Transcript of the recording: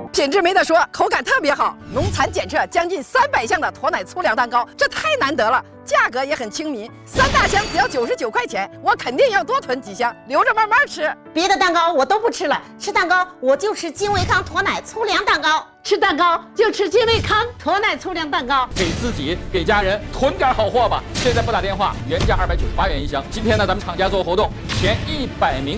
品质没得说，口感特别好，农残检测将近300项的驼奶粗粮蛋糕，这太难得了。价格也很亲民，3大箱只要99块钱，我肯定要多囤几箱，留着慢慢吃。 别的蛋糕我都不吃了，吃蛋糕我就吃金维康驼奶粗粮蛋糕， 吃蛋糕就吃金维康驼奶粗粮蛋糕。 给自己给家人囤点好货吧！现在拨打电话，原价298元一箱。今天呢，咱们厂家做活动，前100名